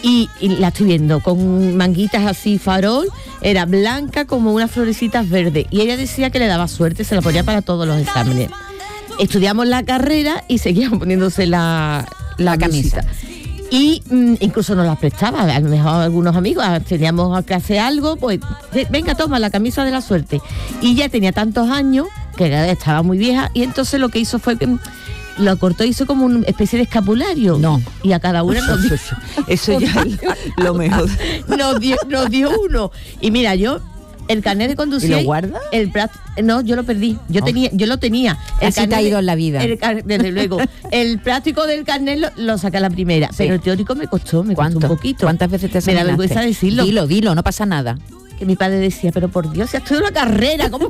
y la estoy viendo con manguitas así farol, era blanca como unas florecitas verdes, y ella decía que le daba suerte, se la ponía para todos los exámenes. Estudiamos la carrera y seguíamos poniéndose la camisa. Y incluso nos la prestaba, a lo mejor algunos amigos, teníamos que hacer algo, pues venga, toma la camisa de la suerte. Y ya tenía tantos años que estaba muy vieja, y entonces lo que hizo fue que lo cortó, hizo como una especie de escapulario. No. Y a cada una nos dio, eso ya es lo mejor. Nos dio uno. Y mira, yo el carnet de conducir. ¿Y lo guarda? No, yo lo perdí. Yo lo tenía. Así te ha ido en la vida. Desde luego. El práctico del carnet lo saqué a la primera, sí. Pero el teórico me costó un poquito. ¿Cuántas veces te examinaste? Me da vergüenza decirlo. Dilo, no pasa nada. Que mi padre decía, pero por Dios, si has estudiado una carrera, ¿cómo?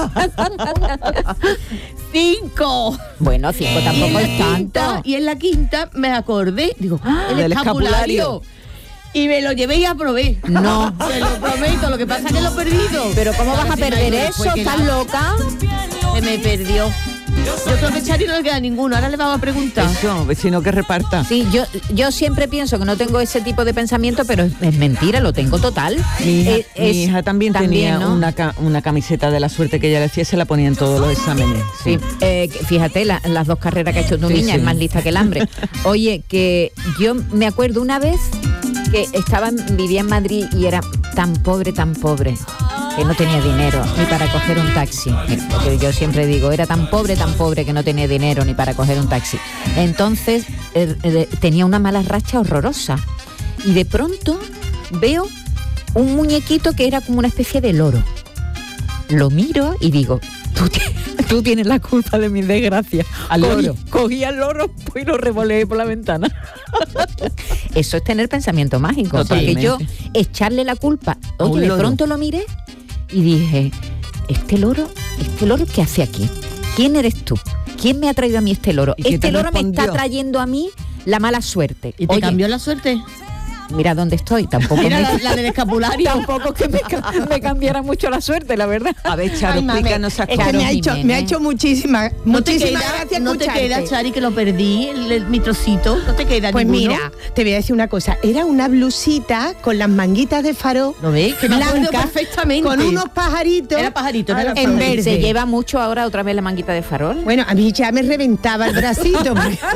5. Bueno, 5 tampoco es tanto. Y en la quinta me acordé, digo, el escapulario. Y me lo llevé y aprobé. No. Te lo prometo, lo que pasa es que lo he perdido. Pero ¿cómo vas a perder eso? ¿Estás loca? Se me perdió. Yo creo que Chari no le queda ninguno. Ahora le vamos a preguntar. Eso, vecino que reparta. Sí, yo siempre pienso que no tengo ese tipo de pensamiento, pero es mentira, lo tengo total. Mi hija también tenía, ¿no?, una camiseta de la suerte que ella le hacía, se la ponía en todos los exámenes. Sí, fíjate, las 2 carreras que ha hecho tu niña, sí. Es más lista que el hambre. Oye, que yo me acuerdo una vez que vivía en Madrid y era tan pobre, que no tenía dinero ni para coger un taxi. Porque yo siempre digo, era tan pobre que no tenía dinero ni para coger un taxi. Entonces tenía una mala racha horrorosa. Y de pronto veo un muñequito que era como una especie de loro. Lo miro y digo, tú tienes la culpa de mi desgracia. Cogí al loro y lo revoleé por la ventana. Eso es tener pensamiento mágico. Totalmente. Porque yo echarle la culpa. Oye, de pronto lo miré y dije, ¿este loro qué hace aquí? ¿Quién eres tú? ¿Quién me ha traído a mí este loro? Este loro me está trayendo a mí la mala suerte. ¿Y te cambió la suerte? Mira dónde estoy, tampoco la del escapulario. Tampoco que me cambiara mucho la suerte, la verdad. A ver, Charo, explícanos a es que me ha hecho muchísimas gracias. No te queda, Chari, que lo perdí, mi trocito, no te queda pues ninguno. Mira, te voy a decir una cosa, era una blusita con las manguitas de farol. ¿Lo ves? Que blanca, perfectamente. Con unos pajaritos. Era pajarito, en verde. ¿Se lleva mucho ahora otra vez la manguita de farol? Bueno, a mí ya me reventaba el bracito.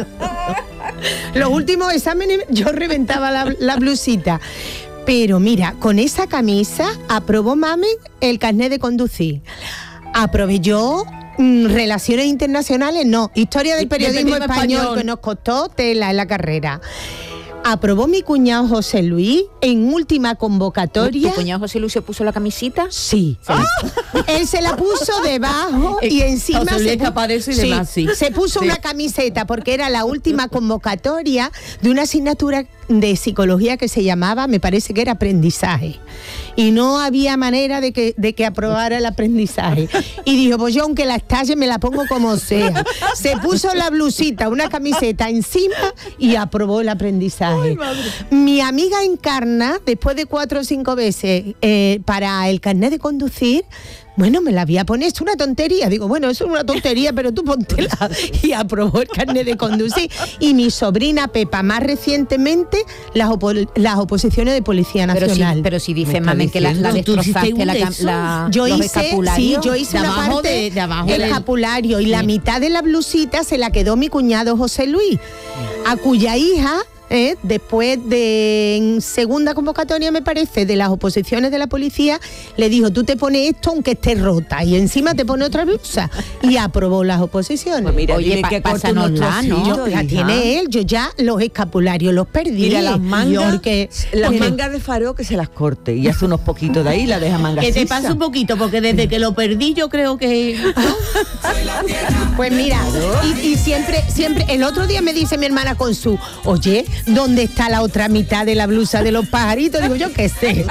Los últimos exámenes yo reventaba la blusita. Pero mira, con esa camisa aprobó mami el carnet de conducir. Aprobé yo relaciones internacionales, no, historia del periodismo español, que nos costó tela en la carrera. Aprobó mi cuñado José Luis en última convocatoria. ¿Tu cuñado José Luis se puso la camisita? Sí. Él se la puso debajo y encima se puso una camiseta porque era la última convocatoria de una asignatura de psicología que se llamaba, me parece que era aprendizaje. Y no había manera de que aprobara el aprendizaje. Y dijo, pues yo aunque la estalle me la pongo como sea. Se puso la blusita, una camiseta encima y aprobó el aprendizaje. Mi amiga Encarna, después de 4 o 5 veces para el carnet de conducir, bueno, me la voy a poner, es una tontería. Digo, bueno, eso es una tontería, pero tú póntela. Y aprobó el carnet de conducir. Y mi sobrina Pepa, más recientemente, las oposiciones de Policía Nacional. Pero si dice mami que la destrozaste los escapularios. Sí, yo hice una parte del escapulario y la mitad de la blusita se la quedó mi cuñado José Luis, a cuya hija... después de en segunda convocatoria, me parece, de las oposiciones de la policía, le dijo, tú te pones esto aunque esté rota y encima te pone otra blusa, y aprobó las oposiciones. Pues mira, oye, pásanosla, ¿no? La tiene él, yo ya los escapularios los perdí. Mira, las mangas de farol que se las corte y hace unos poquitos de ahí, la deja manga. Que te pase un poquito, porque desde que lo perdí yo creo que... Pues mira, y siempre, el otro día me dice mi hermana Consu, oye, ¿dónde está la otra mitad de la blusa de los pajaritos? Digo, yo qué sé.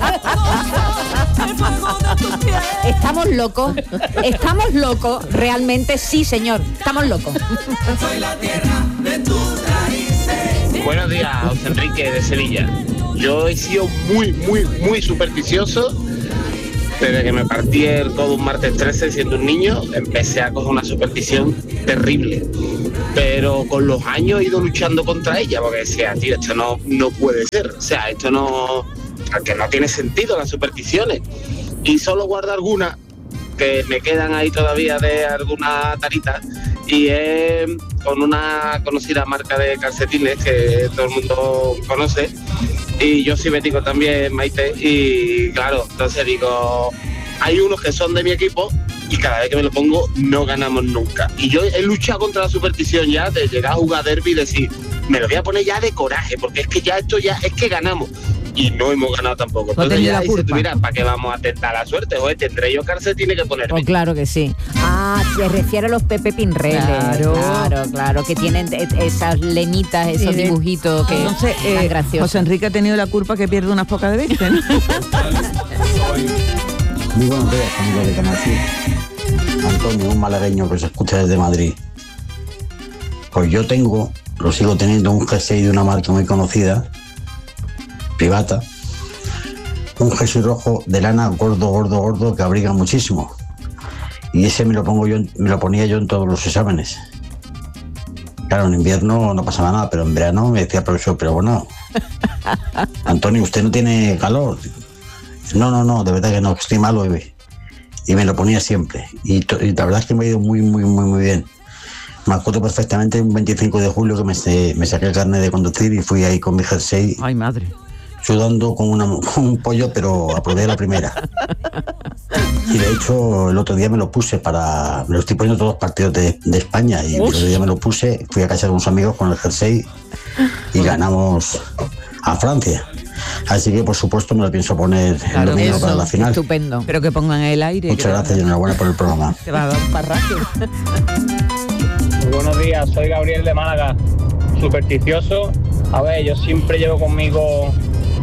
Estamos locos, realmente sí, señor, estamos locos. Buenos días, José Enrique de Sevilla. Yo he sido muy supersticioso. Desde que me partí el codo un martes 13 siendo un niño, empecé a coger una superstición terrible. pero con los años he ido luchando contra ella, porque decía, tío, esto no puede ser, o sea, esto no, que no tiene sentido las supersticiones, y solo guardo algunas que me quedan ahí todavía de alguna tarita, y es con una conocida marca de calcetines que todo el mundo conoce, y yo soy bético también, Maite, y claro, entonces digo, hay unos que son de mi equipo y cada vez que me lo pongo no ganamos nunca. Y yo he luchado contra la superstición ya de llegar a jugar derbi y decir, me lo voy a poner ya de coraje, porque es que ya esto ya es que ganamos. Y no hemos ganado tampoco. Entonces ya dice, tú, mira, ¿para qué vamos a tentar la suerte? Oye, tendré yo calcetines que ponerme. Oh, claro que sí. Ah, se refiere a los Pepe Pinreles. Claro, que tienen esas lemitas, esos dibujitos que entonces, tan graciosos. José Enrique ha tenido la culpa que pierde unas pocas veces, ¿no? Muy buenos días, amigos de Canal Sur. Antonio, un malagueño que se escucha desde Madrid. Pues yo lo sigo teniendo, un jersey de una marca muy conocida, privada, un jersey rojo de lana gordo, que abriga muchísimo. Y ese me lo ponía yo en todos los exámenes. Claro, en invierno no pasaba nada, pero en verano me decía, profesor, pero bueno, Antonio, usted no tiene calor. No, de verdad que no, que estoy malo, y me lo ponía siempre. Y la verdad es que me ha ido muy bien. Me acuerdo perfectamente un 25 de julio que me saqué el carnet de conducir y fui ahí con mi jersey. Ay, madre. Sudando con un pollo, pero aprobé la primera. Y de hecho, el otro día me lo estoy poniendo todos los partidos de España, y el otro día me lo puse, fui a casa de unos amigos con el jersey y ganamos a Francia. Así que, por supuesto, me lo pienso poner el domingo para la final. Estupendo. Pero que pongan el aire. Muchas gracias y enhorabuena por el programa. Te va a dar un parraje. Muy buenos días, soy Gabriel de Málaga. Supersticioso. A ver, yo siempre llevo conmigo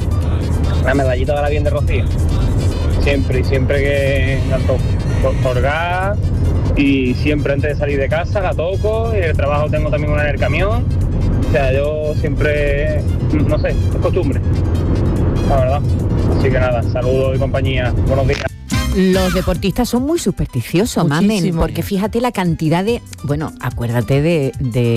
una medallita de la Virgen de Rocío. Siempre que tanto colgar, y siempre antes de salir de casa la toco, y en el trabajo tengo también una en el camión. O sea, yo siempre, no sé, es costumbre, la verdad. Así que nada, saludos y compañía, buenos días. Los deportistas son muy supersticiosos, mamen, porque fíjate la cantidad de... Bueno, acuérdate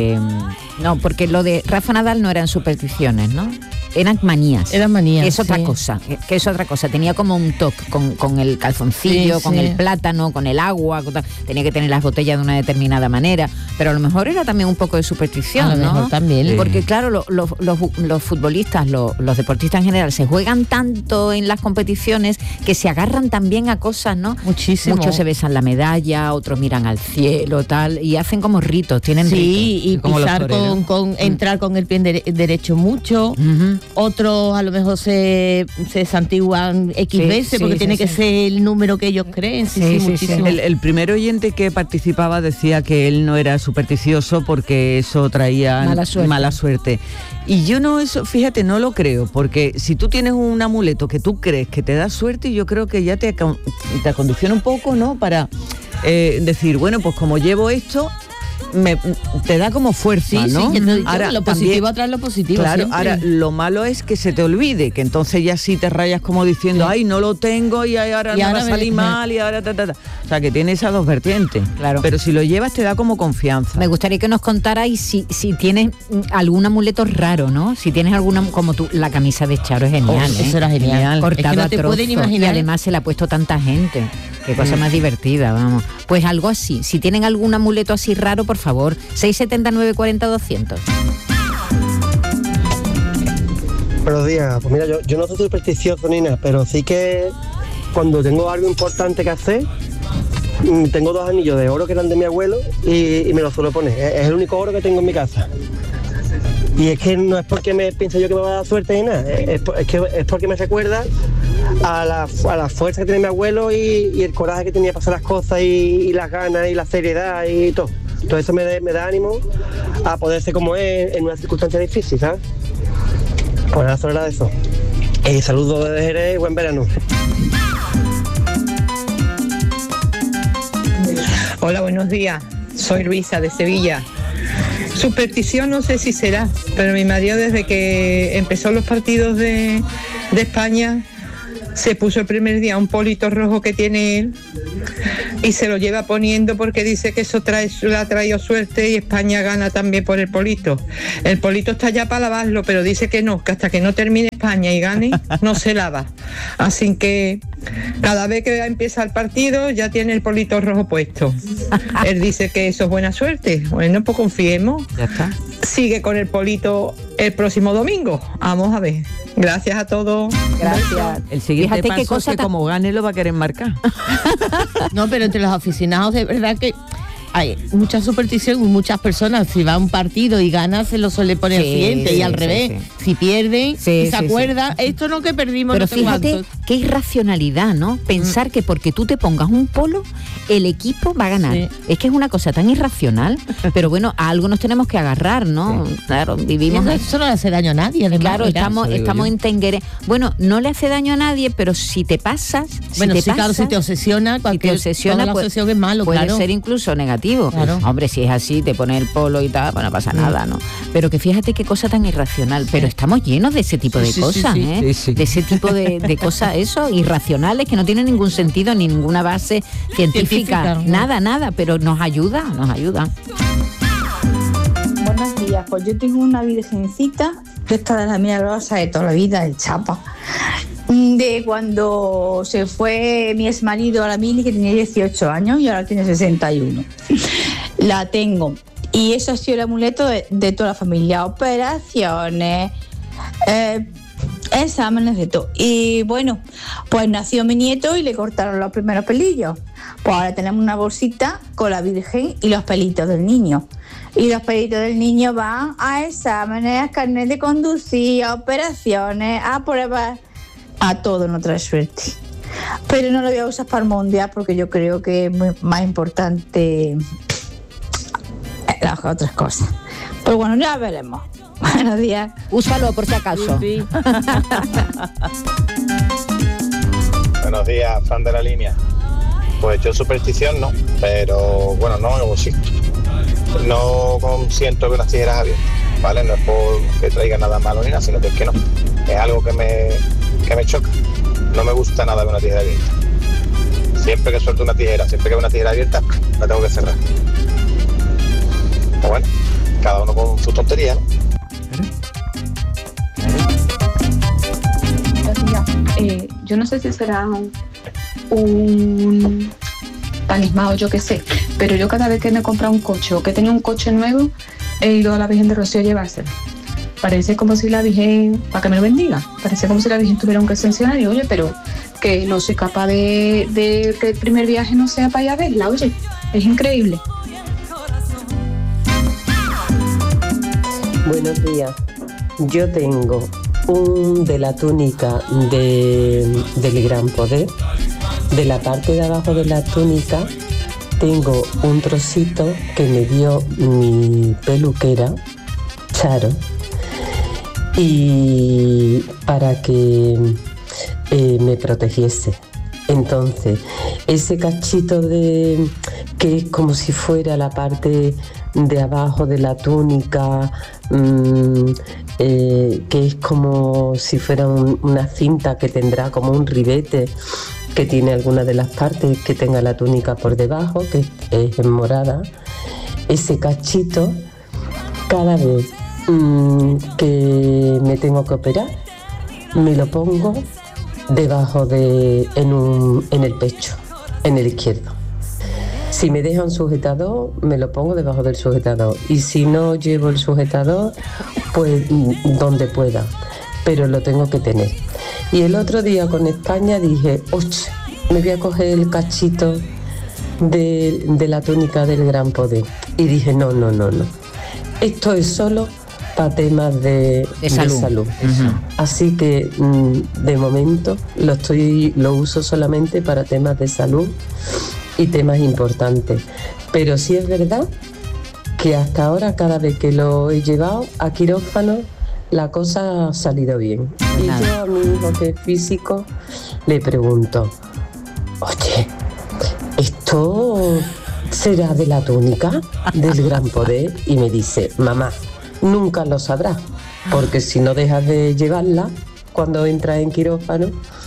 no, porque lo de Rafa Nadal no eran supersticiones, ¿no? Eran manías. Eran manías, es otra cosa, que es otra cosa. Tenía como un toque con el calzoncillo, con el plátano, con el agua, tenía que tener las botellas de una determinada manera, pero a lo mejor era también un poco de superstición, a lo mejor también. Porque claro, los futbolistas, los deportistas en general, se juegan tanto en las competiciones que se agarran también a cosas, ¿no? Muchísimo. Muchos se besan la medalla, otros miran al cielo, tal, y hacen como ritos, tienen ritos. Sí, y pisar entrar con el pie derecho mucho. Otros a lo mejor se santiguan X veces porque tiene que ser el número que ellos creen. Muchísimo. El primer oyente que participaba decía que él no era supersticioso porque eso traía mala suerte. Y yo fíjate, no lo creo, porque si tú tienes un amuleto que tú crees que te da suerte, yo creo que ya te acondiciona un poco, ¿no? Para decir, bueno, pues como llevo esto, te da como fuerza, ¿no? Sí, ahora, lo positivo atrás lo positivo. Claro, siempre. Ahora lo malo es que se te olvide, que entonces ya sí te rayas como diciendo, ay, no lo tengo y ahora me va a salir mal y ahora O sea, que tiene esas dos vertientes. Claro. Pero si lo llevas te da como confianza. Me gustaría que nos contarais si tienes algún amuleto raro, ¿no? Si tienes alguna, como tú, la camisa de Charo es genial. Eso era genial. Cortado es que no a te trozos, pueden imaginar. Y además se la ha puesto tanta gente. Qué cosa más divertida, vamos. Pues algo así. Si tienen algún amuleto así raro, por favor, 679 40 200. Buenos días. Pues mira, yo no soy supersticioso ni nada, pero sí que cuando tengo algo importante que hacer, tengo 2 anillos de oro que eran de mi abuelo y me los suelo poner. Es el único oro que tengo en mi casa. Y es que no es porque me piense yo que me va a dar suerte ni nada, es porque me recuerda a la fuerza que tiene mi abuelo y el coraje que tenía para hacer las cosas y las ganas y la seriedad y todo. Todo eso me da ánimo a poder ser como es en una circunstancia difícil, ¿sabes? Pues nada, solo era de eso. Saludos desde Jerez, buen verano. Hola, buenos días. Soy Luisa de Sevilla. Superstición no sé si será, pero mi marido desde que empezó los partidos de España se puso el primer día un polito rojo que tiene él y se lo lleva poniendo porque dice que eso le ha traído suerte y España gana también por el polito. El polito está ya para lavarlo, pero dice que no, que hasta que no termine España y gane, no se lava. Así que cada vez que empieza el partido ya tiene el polito rojo puesto. Él dice que eso es buena suerte. Bueno, pues confiemos. Ya está. Sigue con el polito el próximo domingo. Vamos a ver. Gracias a todos. Gracias. El siguiente paso es que como gane lo va a querer marcar. No, pero entre los aficionados de verdad que hay mucha superstición y muchas personas, si va a un partido y gana, se lo suele poner siguiente y al revés. Si pierden y se acuerda, esto no que perdimos. Pero no sé fíjate cuántos. qué irracionalidad, ¿no? Pensar que porque tú te pongas un polo, el equipo va a ganar. Sí. Es que es una cosa tan irracional, pero bueno, a algo nos tenemos que agarrar, ¿no? Sí. Claro, vivimos... Eso no le hace daño a nadie, además. Claro, estamos en Tenguere. Bueno, no le hace daño a nadie, pero si te pasas... Claro, si te obsesiona, toda la obsesión es malo, puede ser incluso negativo. Claro. Hombre, si es así, te pones el polo y tal, pues no pasa nada, ¿no? Pero que fíjate qué cosa tan irracional. Pero estamos llenos de ese tipo de cosas, ¿eh? Sí. De ese tipo de cosas, eso, irracionales, que no tienen ningún sentido, ni ninguna base científica. Nada, pero nos ayuda. Buenos días, pues yo tengo una virgencita, esta de la milagrosa de toda la vida, el Chapa, de cuando se fue mi exmarido a la mili, que tenía 18 años y ahora tiene 61. La tengo. Y eso ha sido el amuleto de toda la familia. Operaciones, exámenes de todo. Y bueno, pues nació mi nieto y le cortaron los primeros pelillos. Pues ahora tenemos una bolsita con la Virgen y los pelitos del niño. Y los pelitos del niño van a exámenes, a carnet de conducir, a operaciones, a pruebas, a todo, no trae suerte. Pero no lo voy a usar para el mundial porque yo creo que es más importante las otras cosas. Pero bueno, ya veremos. Buenos días. Úsalo por si acaso. Sí. Buenos días, Fran de la línea. Pues yo superstición no, pero bueno, no, sí. No consiento que unas tijeras abiertas, ¿vale? No es por que traiga nada malo ni nada, sino que es que no. Es algo que me choca. No me gusta nada ver una tijera abierta. Siempre que suelto una tijera, siempre que veo una tijera abierta, la tengo que cerrar. Pues bueno, cada uno con su tontería, ¿no? Yo no sé si será un talismán o yo qué sé, pero yo cada vez que me he comprado un coche o que tenía un coche nuevo, he ido a la Virgen de Rocío a llevárselo. Parece como si la Virgen, para que me lo bendiga, parece como si la Virgen tuviera un concesionario, oye, pero que no soy capaz de que el primer viaje no sea para ir a verla, oye, es increíble. Buenos días, yo tengo un de la túnica del Gran Poder. De la parte de abajo de la túnica tengo un trocito que me dio mi peluquera, Charo, y para que me protegiese. Entonces, ese cachito que es como si fuera la parte de abajo de la túnica, que es como si fuera una cinta que tendrá como un ribete, que tiene alguna de las partes que tenga la túnica por debajo, que es en morada. Ese cachito, cada vez que me tengo que operar, me lo pongo debajo en el pecho, en el izquierdo. Si me deja un sujetador, me lo pongo debajo del sujetador. Y si no llevo el sujetador, pues donde pueda. Pero lo tengo que tener. Y el otro día con España dije, me voy a coger el cachito de la túnica del Gran Poder. Y dije, no. Esto es solo para temas de salud. Uh-huh. Así que de momento lo uso solamente para temas de salud y temas importantes. Pero sí es verdad que hasta ahora, cada vez que lo he llevado a quirófano, la cosa ha salido bien. Y yo a mi hijo, que es físico, le pregunto, oye, ¿esto será de la túnica del Gran Poder? Y me dice, mamá, nunca lo sabrás, porque si no dejas de llevarla cuando entras en quirófano,